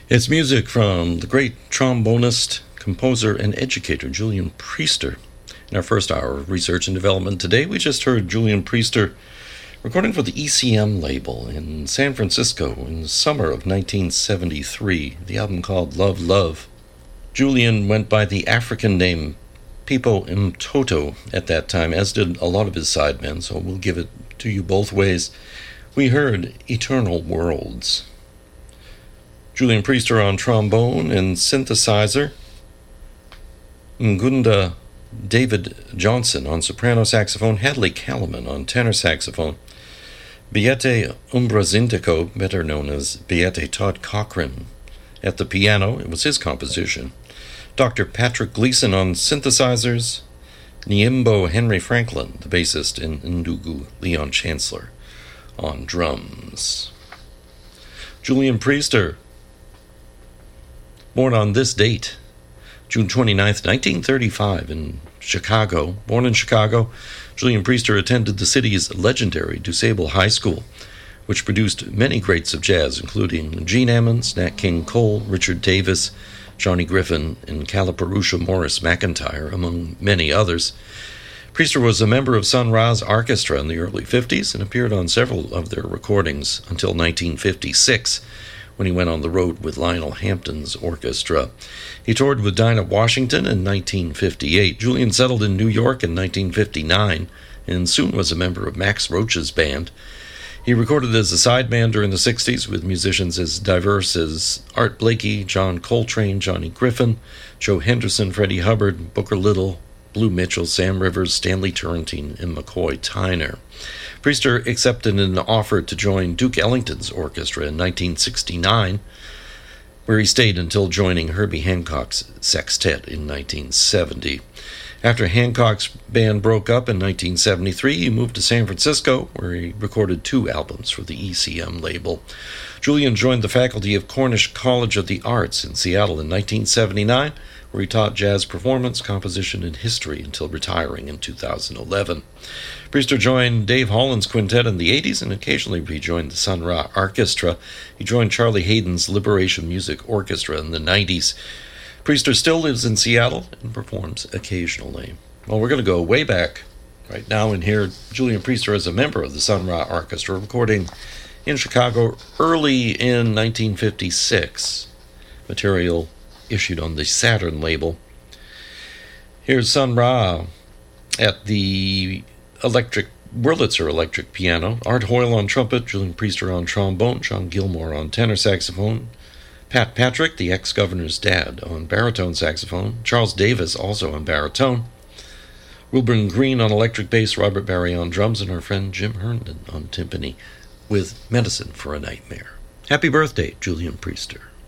It's music from the great trombonist, composer, and educator Julian Priester. In our first hour of research and development today, we just heard Julian Priester recording for the ECM label in San Francisco in the summer of 1973, the album called Love, Love. Julian went by the African name Pipo Mtoto at that time, as did a lot of his sidemen, so we'll give it to you both ways. We heard Eternal Worlds. Julian Priester on trombone and synthesizer. Ngunda David Johnson on soprano saxophone. Hadley Kalaman on tenor saxophone. Biete Umbrazindico, better known as Biete Todd Cochran, at the piano. It was his composition. Dr. Patrick Gleason on synthesizers. Niembo Henry Franklin, the bassist, and Ndugu Leon Chancellor on drums. Julian Priester, born on this date, June 29th, 1935, in Chicago. Born in Chicago, Julian Priester attended the city's legendary DuSable High School, which produced many greats of jazz, including Gene Ammons, Nat King Cole, Richard Davis, Johnny Griffin, and Calipari Morris McIntyre, among many others. Priester was a member of Sun Ra's orchestra in the early 50s and appeared on several of their recordings until 1956, when he went on the road with Lionel Hampton's orchestra. He toured with Dinah Washington in 1958. Julian settled in New York in 1959 and soon was a member of Max Roach's band. He recorded as a sideman during the 60s with musicians as diverse as Art Blakey, John Coltrane, Johnny Griffin, Joe Henderson, Freddie Hubbard, Booker Little, Blue Mitchell, Sam Rivers, Stanley Turrentine, and McCoy Tyner. Priester accepted an offer to join Duke Ellington's orchestra in 1969, where he stayed until joining Herbie Hancock's sextet in 1970. After Hancock's band broke up in 1973, he moved to San Francisco, where he recorded 2 albums for the ECM label. Julian joined the faculty of Cornish College of the Arts in Seattle in 1979, where he taught jazz performance, composition, and history until retiring in 2011. Priester joined Dave Holland's quintet in the 80s and occasionally rejoined the Sun Ra Orchestra. He joined Charlie Hayden's Liberation Music Orchestra in the 90s. Priester still lives in Seattle and performs occasionally. Well, we're going to go way back right now and hear Julian Priester as a member of the Sun Ra Orchestra, recording in Chicago early in 1956. Material issued on the Saturn label. Here's Sun Ra at the Wurlitzer electric piano, Art Hoyle on trumpet, Julian Priester on trombone, John Gilmore on tenor saxophone, Pat Patrick, the ex-governor's dad, on baritone saxophone, Charles Davis also on baritone, Wilburn Green on electric bass, Robert Barry on drums, and our friend Jim Herndon on timpani with Medicine for a Nightmare. Happy birthday, Julian Priester.